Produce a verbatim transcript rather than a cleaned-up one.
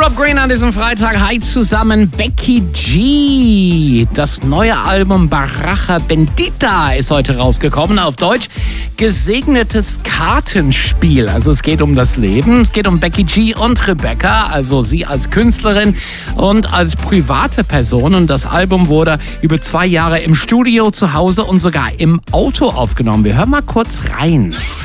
Bob Green an diesem Freitag. Hi zusammen, Becky G. Das neue Album Baraja Bendita ist heute rausgekommen. Auf Deutsch gesegnetes Kartenspiel. Also es geht um das Leben. Es geht um Becky G und Rebecca, also sie als Künstlerin und als private Person. Und das Album wurde über zwei Jahre im Studio, zu Hause und sogar im Auto aufgenommen. Wir hören mal kurz rein.